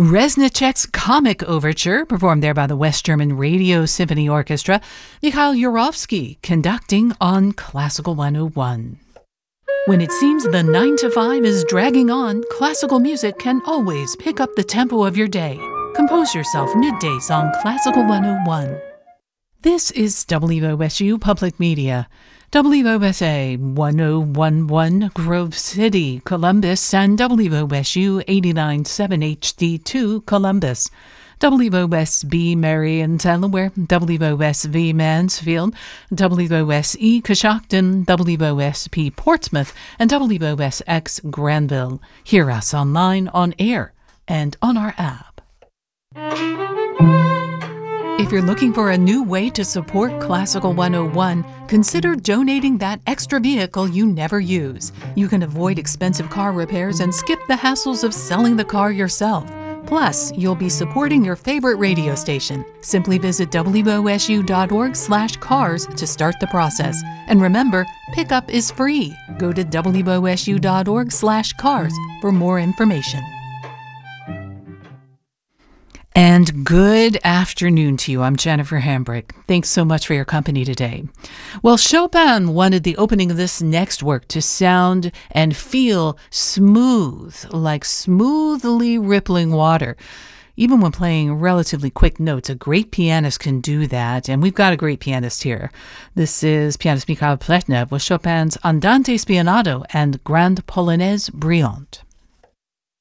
Reznicek's Comic Overture, performed there by the West German Radio Symphony Orchestra. Mikhail Yurovsky conducting on Classical 101. When it seems the 9 to 5 is dragging on, classical music can always pick up the tempo of your day. Compose yourself middays on Classical 101. This is WOSU Public Media. WOSA 1011 Grove City, Columbus, and WOSU 89.7 HD2 Columbus. WOSB Marion, Delaware, WOSV Mansfield, WOSE Coshocton, WOSP Portsmouth, and WOSX Granville. Hear us online, on air, and on our app. If you're looking for a new way to support Classical 101, consider donating that extra vehicle you never use. You can avoid expensive car repairs and skip the hassles of selling the car yourself. Plus, you'll be supporting your favorite radio station. Simply visit wosu.org/cars to start the process. And remember, pickup is free. Go to wosu.org/cars for more information. And good afternoon to you. I'm Jennifer Hambrick. Thanks so much for your company today. Well, Chopin wanted the opening of this next work to sound and feel smooth, like smoothly rippling water. Even when playing relatively quick notes, a great pianist can do that, and we've got a great pianist here. This is pianist Mikhail Pletnev with Chopin's Andante Spianato and Grande Polonaise Brillante.